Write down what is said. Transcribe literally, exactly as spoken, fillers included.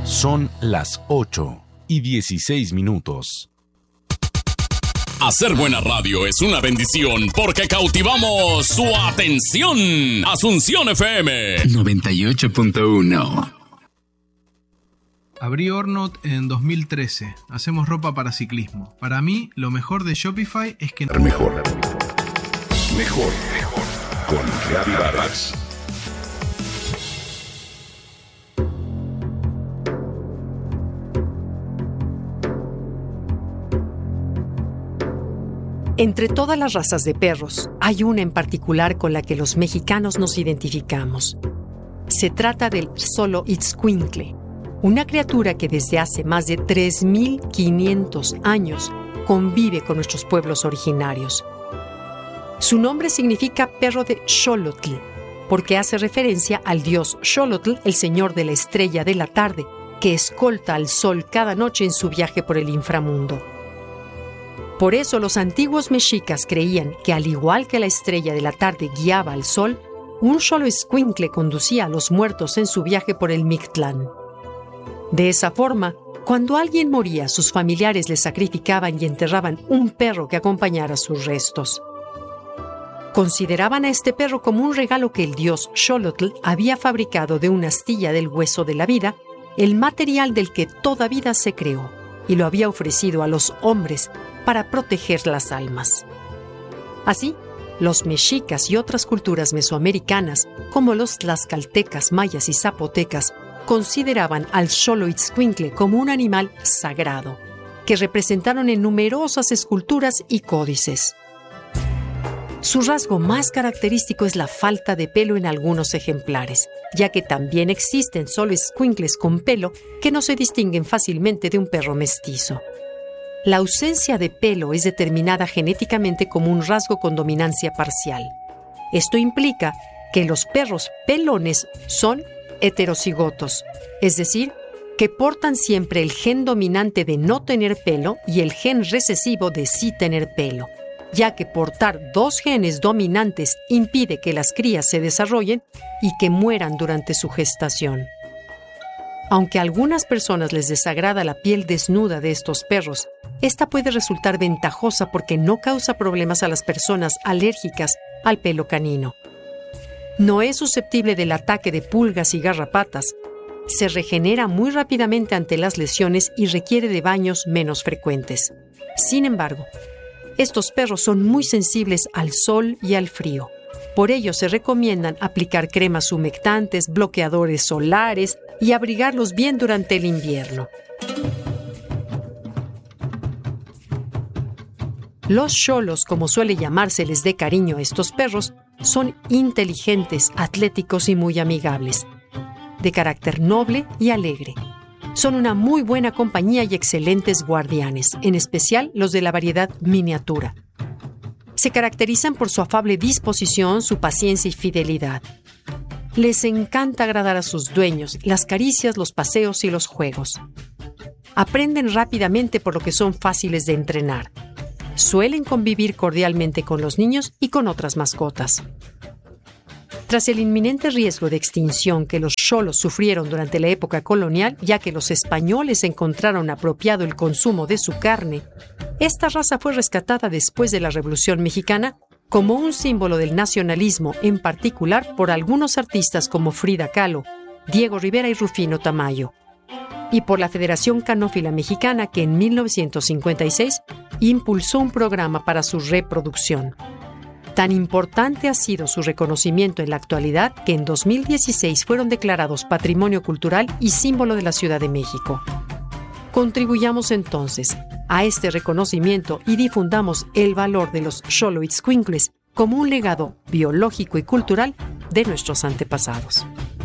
Son las ocho y dieciséis minutos. Hacer buena radio es una bendición porque cautivamos su atención. Asunción F M noventa y ocho punto uno. Abrí Ornot en dos mil trece. Hacemos ropa para ciclismo. Para mí, lo mejor de Shopify es que... Mejor. Mejor. Mejor. Con Gaby Vargas. Entre todas las razas de perros, hay una en particular con la que los mexicanos nos identificamos. Se trata del Xoloitzcuintle, una criatura que desde hace más de tres mil quinientos años convive con nuestros pueblos originarios. Su nombre significa perro de Xolotl, porque hace referencia al dios Xolotl, el señor de la estrella de la tarde, que escolta al sol cada noche en su viaje por el inframundo. Por eso los antiguos mexicas creían que, al igual que la estrella de la tarde guiaba al sol, un Xoloitzcuintle conducía a los muertos en su viaje por el Mictlán. De esa forma, cuando alguien moría, sus familiares le sacrificaban y enterraban un perro que acompañara sus restos. Consideraban a este perro como un regalo que el dios Xolotl había fabricado de una astilla del hueso de la vida, el material del que toda vida se creó, y lo había ofrecido a los hombres para proteger las almas. Así, los mexicas y otras culturas mesoamericanas, como los tlaxcaltecas, mayas y zapotecas, consideraban al Xoloitzcuintle como un animal sagrado, que representaron en numerosas esculturas y códices. Su rasgo más característico es la falta de pelo en algunos ejemplares, ya que también existen Xoloitzcuintles con pelo que no se distinguen fácilmente de un perro mestizo. La ausencia de pelo es determinada genéticamente como un rasgo con dominancia parcial. Esto implica que los perros pelones son heterocigotos, es decir, que portan siempre el gen dominante de no tener pelo y el gen recesivo de sí tener pelo, ya que portar dos genes dominantes impide que las crías se desarrollen y que mueran durante su gestación. Aunque a algunas personas les desagrada la piel desnuda de estos perros, esta puede resultar ventajosa porque no causa problemas a las personas alérgicas al pelo canino. No es susceptible del ataque de pulgas y garrapatas, se regenera muy rápidamente ante las lesiones y requiere de baños menos frecuentes. Sin embargo, estos perros son muy sensibles al sol y al frío. Por ello se recomiendan aplicar cremas humectantes, bloqueadores solares y abrigarlos bien durante el invierno. Los xolos, como suele llamárseles de cariño a estos perros, son inteligentes, atléticos y muy amigables, de carácter noble y alegre. Son una muy buena compañía y excelentes guardianes, en especial los de la variedad miniatura. Se caracterizan por su afable disposición, su paciencia y fidelidad. Les encanta agradar a sus dueños, las caricias, los paseos y los juegos. Aprenden rápidamente por lo que son fáciles de entrenar. Suelen convivir cordialmente con los niños y con otras mascotas. Tras el inminente riesgo de extinción que los xolos sufrieron durante la época colonial, ya que los españoles encontraron apropiado el consumo de su carne, esta raza fue rescatada después de la Revolución Mexicana como un símbolo del nacionalismo, en particular por algunos artistas como Frida Kahlo, Diego Rivera y Rufino Tamayo, y por la Federación Canófila Mexicana, que en mil novecientos cincuenta y seis impulsó un programa para su reproducción. Tan importante ha sido su reconocimiento en la actualidad que en dos mil dieciséis fueron declarados Patrimonio Cultural y símbolo de la Ciudad de México. Contribuyamos entonces a este reconocimiento y difundamos el valor de los Xoloitzcuintles como un legado biológico y cultural de nuestros antepasados.